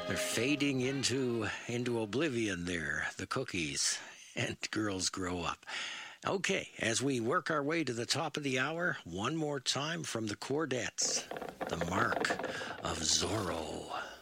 They're fading into oblivion there, the cookies, and girls grow up. Okay, as we work our way to the top of the hour, one more time from the Chordettes, The Mark of Zorro.